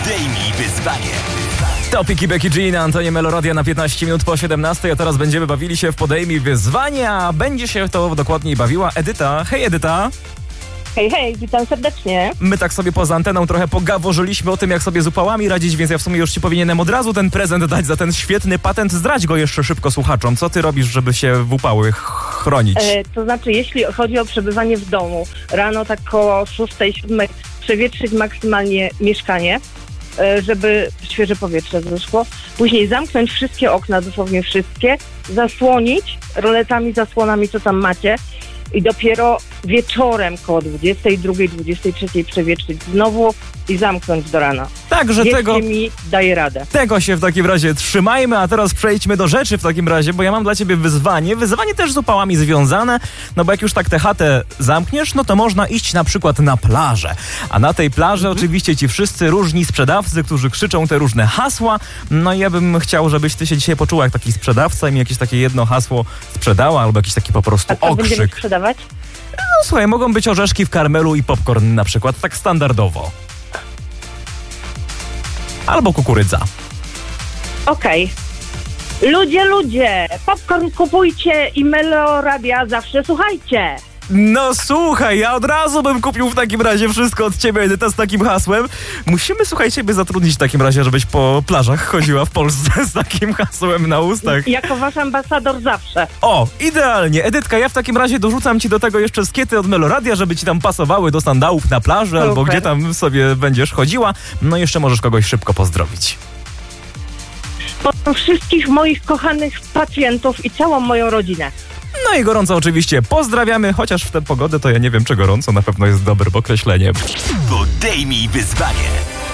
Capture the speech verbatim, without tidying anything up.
Podejmij wyzwanie. Topiki Becky G na Antenie Meloradia na piętnaście minut po siedemnastej, a teraz będziemy bawili się w Podejmij wyzwanie, a będzie się to dokładniej bawiła Edyta. Hej Edyta! Hej, hej, witam serdecznie. My tak sobie poza anteną trochę pogaworzyliśmy o tym, jak sobie z upałami radzić, więc ja w sumie już ci powinienem od razu ten prezent dać za ten świetny patent. Zdradź go jeszcze szybko słuchaczom. Co ty robisz, żeby się w upały chronić? E, to znaczy, jeśli chodzi o przebywanie w domu, rano tak koło szóstej, siódmej przewietrzyć maksymalnie mieszkanie, e, żeby świeże powietrze wyszło. Później zamknąć wszystkie okna, dosłownie wszystkie, zasłonić roletami, zasłonami, co tam macie. I dopiero wieczorem koło dwudziestej drugiej, dwudziestej trzeciej przewietrzyć znowu i zamknąć do rana. Także Wierzcie tego, mi, daje radę. tego się w takim razie trzymajmy, a teraz przejdźmy do rzeczy w takim razie, bo ja mam dla ciebie wyzwanie. Wyzwanie też z upałami związane, no bo jak już tak tę chatę zamkniesz, no to można iść na przykład na plażę. A na tej plaży mhm. oczywiście ci wszyscy różni sprzedawcy, którzy krzyczą te różne hasła. No i ja bym chciał, żebyś ty się dzisiaj poczuła jak taki sprzedawca i mi jakieś takie jedno hasło sprzedała, albo jakiś taki po prostu A co okrzyk. będziemy sprzedawać? No słuchaj, mogą być orzeszki w karmelu i popcorn na przykład, tak standardowo. Albo kukurydza. Okej. Okay. Ludzie, ludzie, popcorn kupujcie i Meloradia zawsze słuchajcie. No słuchaj, ja od razu bym kupił w takim razie wszystko od ciebie, Edyta, z takim hasłem. Musimy, słuchaj, ciebie zatrudnić w takim razie, żebyś po plażach chodziła w Polsce z takim hasłem na ustach. Jako wasz ambasador zawsze. O, idealnie. Edytka, ja w takim razie dorzucam ci do tego jeszcze skiety od Meloradia, żeby ci tam pasowały do sandałów na plaży, Super. albo gdzie tam sobie będziesz chodziła. No jeszcze możesz kogoś szybko pozdrowić. Pozdrawiam wszystkich moich kochanych pacjentów i całą moją rodzinę. No i gorąco oczywiście pozdrawiamy, chociaż w tę pogodę to ja nie wiem, czy gorąco, na pewno jest dobrym określeniem. Podejmij wyzwanie.